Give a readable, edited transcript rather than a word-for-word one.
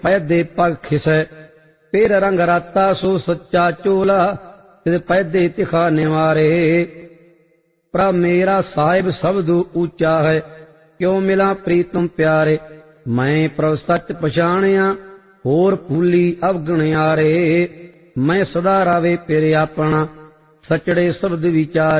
पैदे पग खिसै। फिर रंग राता सो सच्चा चोला, तिद पैदे तिखा निवारे। प्रभ मेरा साहिब सबदु ऊंचा है, क्यों मिला प्रीतम प्यारे। मैं प्रभ सच पछाणिया, होर भूली अवगणियारे। मैं सदा रावे फिर अपना, सचड़े शब्द विचारे।